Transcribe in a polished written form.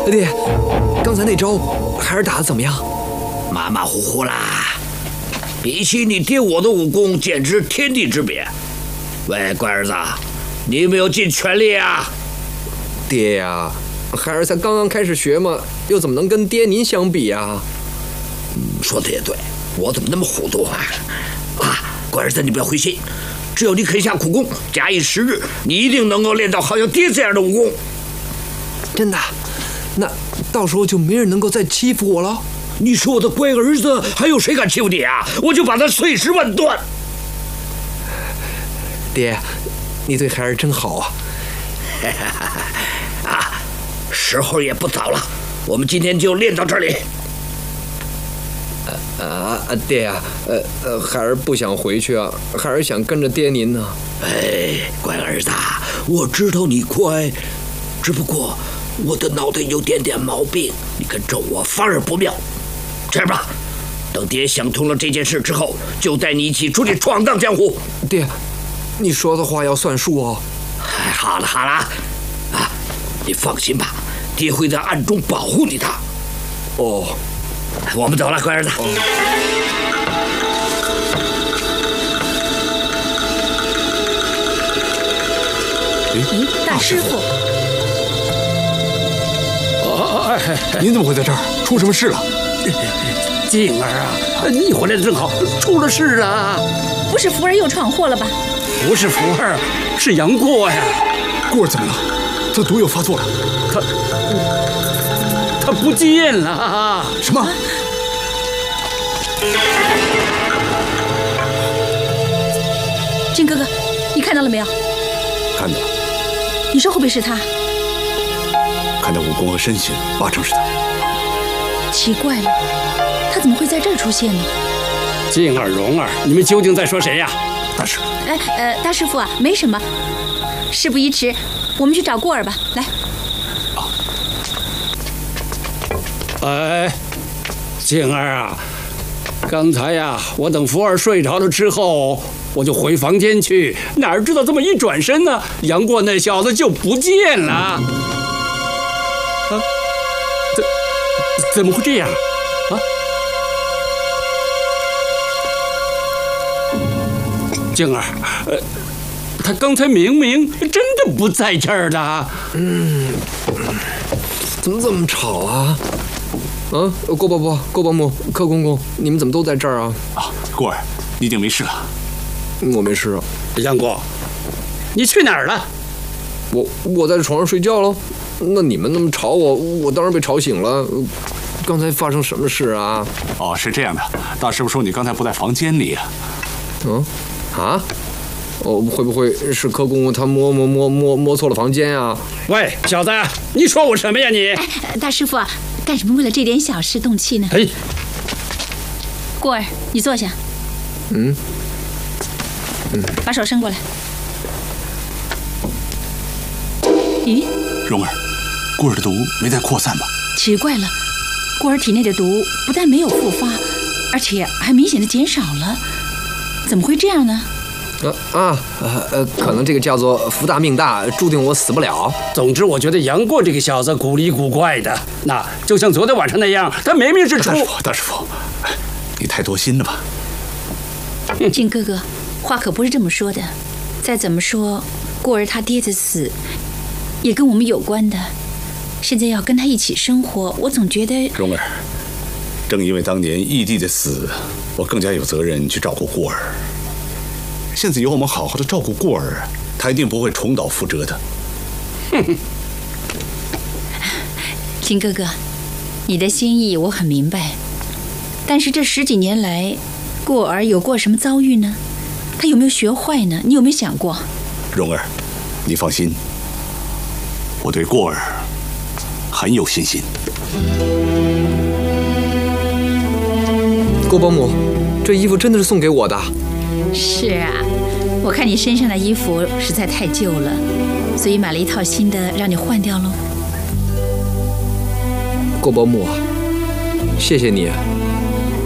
爹，刚才那招孩儿打得怎么样？ 马马虎虎啦，比起你爹我的武功，简直天地之别。喂，乖儿子，你有没有尽全力啊？ 爹呀，孩儿才刚刚开始学嘛，又怎么能跟爹您相比啊？ 说的也对，我怎么那么糊涂啊？乖儿子，你不要灰心，只要你肯下苦功，假以时日，你一定能够练到好像爹这样的武功。 真的？那到时候就没人能够再欺负我了？ 你是我的乖儿子，还有谁敢欺负你啊？我就把他碎尸万段。 爹，你对孩儿真好啊！ 时候也不早了，我们今天就练到这里。 爹呀，孩儿不想回去啊，孩儿想跟着爹您呢。 乖儿子，我知道你乖，只不过我的脑袋有点毛病，你跟着我反而不妙。这样吧，等爹想通了这件事之后，就带你一起出去闯荡江湖。 爹，你说的话要算数哦。 好了，你放心吧，爹会在暗中保护你的。 哦， 我们走了，乖儿子。 大师傅， 您怎么会在这儿？出什么事了？ 静儿啊，你回来的正好，出了事啊！ 不是福儿又闯祸了吧？ 不是福儿，是杨过呀。 过儿怎么了？他毒又发作了。 他不见了。 什么？ 靖哥哥，你看到了没有？ 看到了。 你说会不会是他？ 看他武功和身形，八成是他。 奇怪了，他怎么会在这儿出现呢？ 静儿、蓉儿，你们究竟在说谁呀？ 大师， 大师傅啊，没什么。事不宜迟，我们去找过儿吧。 来。静儿啊，刚才呀，我等福儿睡着了之后，我就回房间去，哪知道这么一转身呢，杨过那小子就不见了。怎么会这样啊？静儿，他刚才明明真的不在这儿的。 怎么这么吵啊？郭伯伯、郭伯母、柯公公，你们怎么都在这儿啊？ 过儿，你已经没事了。 我没事啊。 杨过，你去哪儿了？ 我在床上睡觉喽。那你们那么吵我，我当然被吵醒了。刚才发生什么事啊？ 是这样的，大师傅说你刚才不在房间里啊。 会不会是柯公公他摸错了房间啊？ 喂，小子，你说我什么呀你？ 大师傅啊，干什么为了这点小事动气呢？过儿，你坐下。把手伸过来。咦， 蓉儿，过儿的毒没再扩散吗？ 奇怪了，过儿体内的毒不但没有复发，而且还明显的减少了，怎么会这样呢？ 可能这个叫做福大命大，注定我死不了。 总之，我觉得杨过这个小子古里古怪的，那就像昨天晚上那样，他明明是大师傅，你太多心了吧？ 靖哥哥，话可不是这么说的。再怎么说，过儿他爹的死也跟我们有关的。现在要跟他一起生活，我总觉得…… 蓉儿，正因为当年义弟的死，我更加有责任去照顾过儿。现在由我们好好的照顾过儿，他一定不会重蹈覆辙的。 靖哥哥，你的心意我很明白，但是这10几年来，过儿有过什么遭遇呢？他有没有学坏呢？你有没有想过？ 蓉儿，你放心，我对过儿很有信心。 郭伯母，这衣服真的是送给我的？ 是啊，我看你身上的衣服实在太旧了，所以买了一套新的让你换掉喽。 郭伯母，谢谢你。